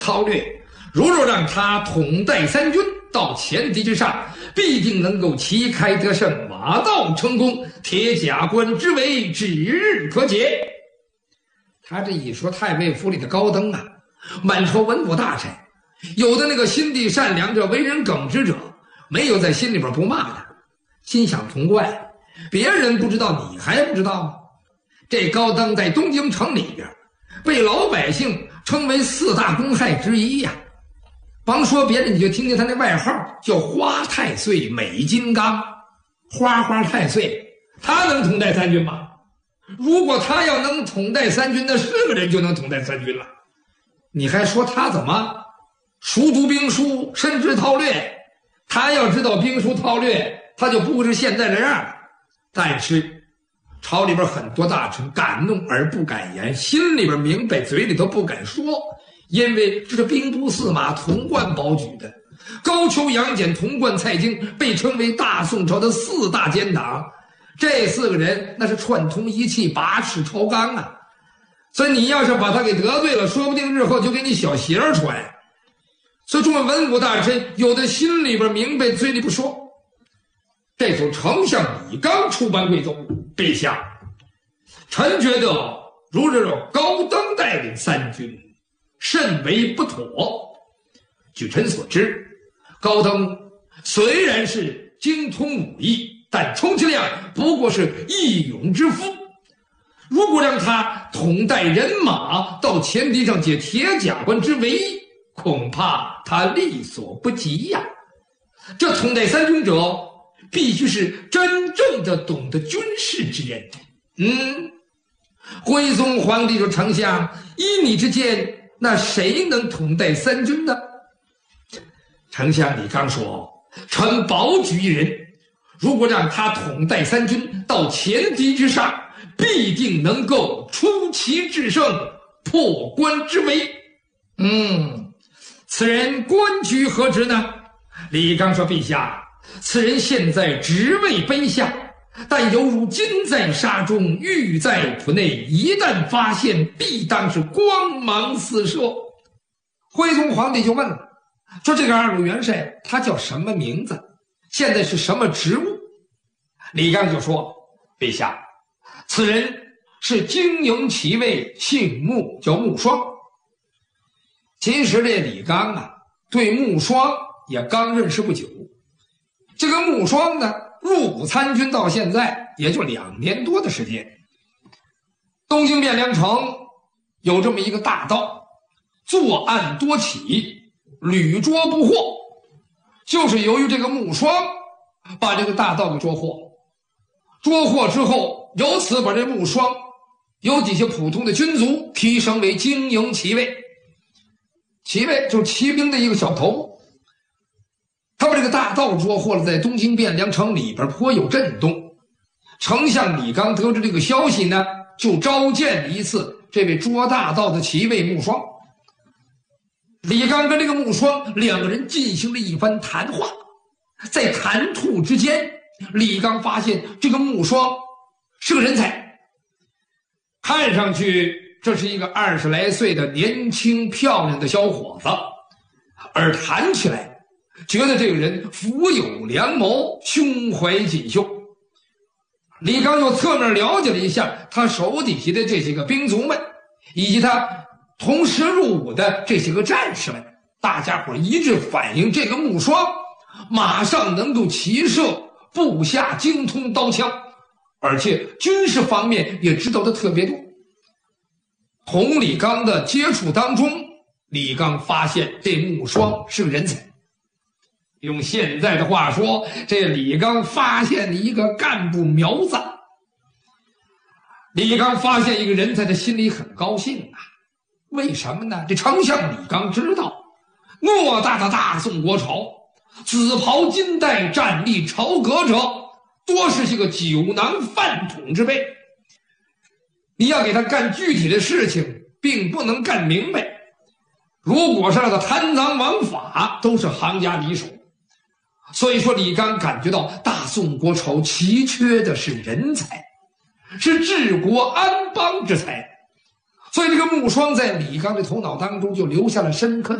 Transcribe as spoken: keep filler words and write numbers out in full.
韬略，如若让他统带三军到前敌之上，必定能够旗开得胜，马到成功，铁甲关之围指日可解。他这一说，太尉府里的高登啊，满朝文武大臣，有的那个心地善良者、为人耿直者，没有在心里边不骂他，心想童怪，别人不知道，你还不知道吗？这高登在东京城里边被老百姓称为四大公害之一呀、啊。甭说别人，你就听听他那外号叫花太岁、美金刚。花花太岁，他能统带三军吗？如果他要能统带三军，那是个人就能统带三军了。你还说他怎么熟读兵书、深知韬略？他要知道兵书韬略，他就不是现在这样了。但是朝里边很多大臣敢怒而不敢言，心里边明白，嘴里头不敢说，因为这是兵部司马童贯保举的。高俅、杨戬、童贯、蔡京被称为大宋朝的四大奸党，这四个人那是串通一气，拔齿超纲啊！所以你要是把他给得罪了，说不定日后就给你小鞋儿穿。所以众位文武大臣有的心里边明白，嘴里不说。这时候丞相李纲出班跪奏：陛下，臣觉得如若高登带领三军，甚为不妥。据臣所知，高登虽然是精通武艺，但充其量不过是义勇之夫。如果让他统带人马到前敌上解铁甲关之围，恐怕他力所不及呀、啊。这统带三军者，必须是真正的懂得军事之人。嗯，徽宗皇帝说：“丞相，依你之见，那谁能统带三军呢？”丞相李纲说：“臣保举一人，如果让他统带三军到前敌之上，必定能够出奇制胜，破关之围。”嗯，此人官居何职呢？李纲说：“陛下，此人现在职位卑下，但犹如金在沙中，玉在土内，一旦发现，必当是光芒四射。”徽宗皇帝就问了，说：“这个二路元帅他叫什么名字？现在是什么职务？”李纲就说：“陛下，此人是经营骑尉，姓穆，叫穆双。”其实这李纲啊，对穆双也刚认识不久。这个穆双呢，入伍参军到现在也就两年多的时间。东京汴梁城有这么一个大盗，作案多起，屡捉不获，就是由于这个穆双把这个大盗给捉获。捉获之后，由此把这穆双有几些普通的军卒提升为经营骑尉。骑尉就是骑兵的一个小头目。他把这个大盗捉获了，在东京汴梁城里边颇有震动。丞相李纲得知这个消息呢，就召见了一次这位捉大盗的骑尉穆双。李纲跟这个穆双两个人进行了一番谈话，在谈吐之间，李纲发现这个穆双是个人才，看上去这是一个二十来岁的年轻漂亮的小伙子，而谈起来觉得这个人腹有良谋，胸怀锦绣。李纲又侧面了解了一下他手底下的这些个兵卒们，以及他同时入伍的这些个战士们，大家伙一致反映，这个穆双马上能够骑射，部下精通刀枪，而且军事方面也知道的特别多。同李纲的接触当中，李纲发现这穆双是个人才。用现在的话说，这李纲发现了一个干部苗子。李纲发现一个人才的心里很高兴啊。为什么呢？这丞相李纲知道，偌大的大宋国朝，紫袍金带站立朝阁者，多是些个酒囊饭桶之辈。你要给他干具体的事情，并不能干明白。如果是让他贪赃枉法，都是行家里手。所以说李纲感觉到大宋国朝奇缺的是人才，是治国安邦之才。 所以这个木霜在李纲的头脑当中就留下了深刻的